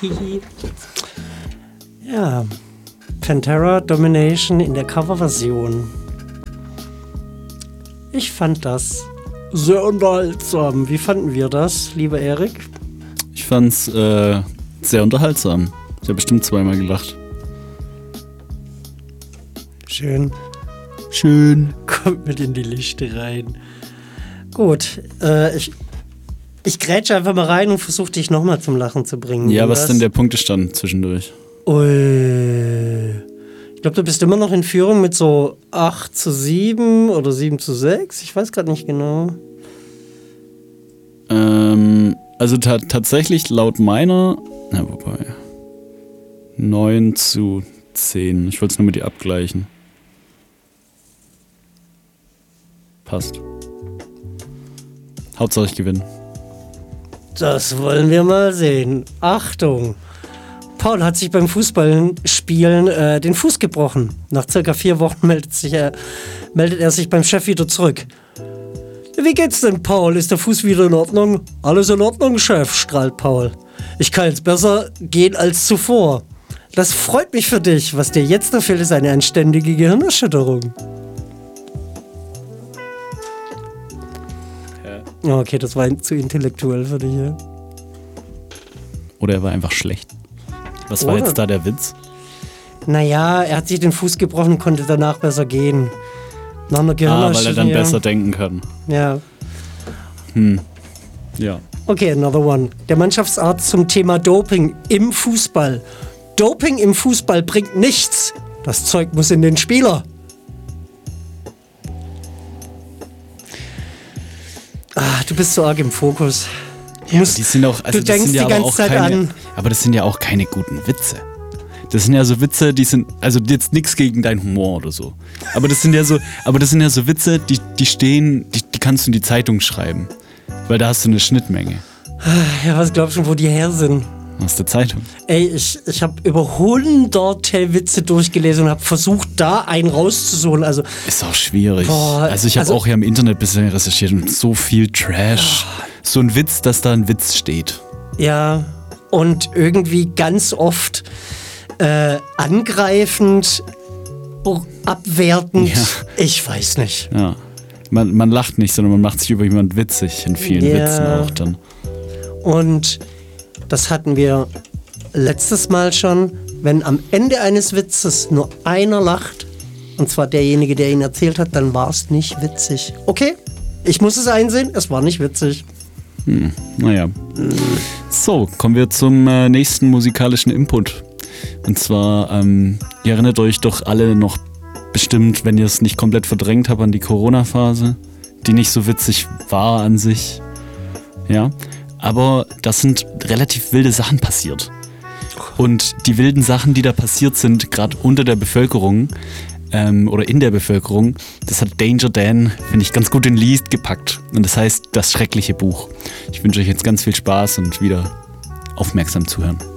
Ja, Pantera Domination in der Coverversion. Ich fand das sehr unterhaltsam. Wie fanden wir das, lieber Erik? Ich fand's sehr unterhaltsam. Ich habe bestimmt zweimal gelacht. Schön. Kommt mit in die Lichte rein. Gut, ich grätsche einfach mal rein und versuche dich nochmal zum Lachen zu bringen. Ja, was ist denn der Punktestand zwischendurch? Ui. Ich glaube, du bist immer noch in Führung mit so 8:7 oder 7:6. Ich weiß gerade nicht genau. Also tatsächlich laut meiner, wobei 9:10. Ich wollte es nur mit dir abgleichen. Passt. Hauptsache ich gewinne. Das wollen wir mal sehen. Achtung! Paul hat sich beim Fußballspielen den Fuß gebrochen. Nach circa 4 Wochen meldet er sich beim Chef wieder zurück. Wie geht's denn, Paul? Ist der Fuß wieder in Ordnung? Alles in Ordnung, Chef, strahlt Paul. Ich kann jetzt besser gehen als zuvor. Das freut mich für dich. Was dir jetzt noch fehlt, ist eine anständige Gehirnerschütterung. Ja. Okay, das war zu intellektuell für dich, ja? Oder er war einfach schlecht. Was war jetzt da der Witz? Naja, er hat sich den Fuß gebrochen und konnte danach besser gehen. Nach einer Gehirnerschütterung. Weil er dann besser denken kann. Ja. Ja. Okay, another one. Der Mannschaftsarzt zum Thema Doping im Fußball. Doping im Fußball bringt nichts. Das Zeug muss in den Spieler. Du bist so arg im Fokus. Ja, die sind auch, also du denkst die ganze Zeit an. Aber das sind ja auch keine guten Witze. Das sind ja so Witze, die sind, also jetzt nichts gegen deinen Humor oder so. Aber das sind ja so Witze, die stehen, die kannst du in die Zeitung schreiben. Weil da hast du eine Schnittmenge. Ja, was glaubst du, wo die her sind? Aus der Zeitung. Ey, ich habe über hunderte Witze durchgelesen und habe versucht, da einen rauszusuchen. Also, ist auch schwierig. Also ich habe auch ja im Internet ein bisschen recherchiert und so viel Trash. So ein Witz, dass da ein Witz steht. Ja, und irgendwie ganz oft angreifend, abwertend. Ja. Ich weiß nicht. Ja. Man lacht nicht, sondern man macht sich über jemanden witzig in vielen Witzen auch dann. Und das hatten wir letztes Mal schon, wenn am Ende eines Witzes nur einer lacht, und zwar derjenige, der ihn erzählt hat, dann war es nicht witzig. Okay, ich muss es einsehen, es war nicht witzig. Naja. So, kommen wir zum nächsten musikalischen Input. Und zwar, ihr erinnert euch doch alle noch bestimmt, wenn ihr es nicht komplett verdrängt habt, an die Corona-Phase, die nicht so witzig war an sich. Ja, aber das sind relativ wilde Sachen passiert. Und die wilden Sachen, die da passiert sind, gerade unter der Bevölkerung oder in der Bevölkerung, das hat Danger Dan, finde ich, ganz gut in Lied gepackt. Und das heißt, das schreckliche Buch. Ich wünsche euch jetzt ganz viel Spaß und wieder aufmerksam zuhören.